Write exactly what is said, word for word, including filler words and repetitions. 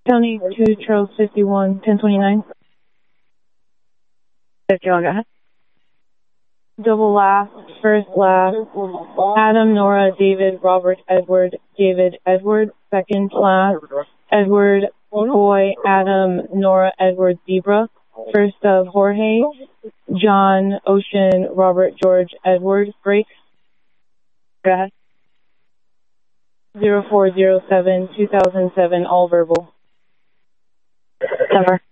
County two, Charles fifty-one, ten twenty-nine. fifty-one, go ahead. Double last, first last, Adam, Nora, David, Robert, Edward, David, Edward, second last, Edward, Boy, Adam, Nora, Edward, Zebra, first of Jorge, John, Ocean, Robert, George, Edward, break. Go ahead. zero four zero seven, two thousand seven, all verbal. Summer.